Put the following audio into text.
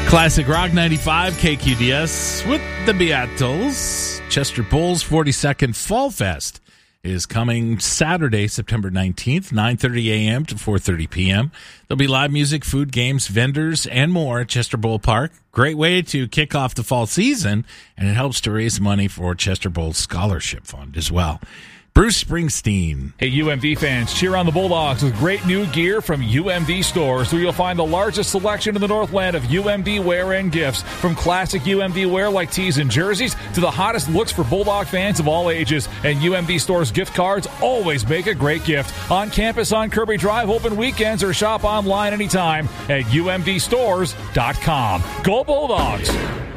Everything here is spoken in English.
Classic Rock 95 KQDS with the Beatles. Chester Bowles 42nd Fall Fest is coming Saturday, September 19th, 9:30 a.m. to 4:30 p.m. There'll be live music, food, games, vendors, and more at Chester Bowl Park. Great way to kick off the fall season, and it helps to raise money for Chester Bowl Scholarship Fund as well. Bruce Springsteen. Hey, UMD fans, cheer on the Bulldogs with great new gear from UMD stores, where you'll find the largest selection in the Northland of UMD wear and gifts. From classic UMD wear like tees and jerseys to the hottest looks for Bulldog fans of all ages. And UMD stores gift cards always make a great gift. On campus on Kirby Drive, open weekends, or shop online anytime at umdstores.com. Go Bulldogs!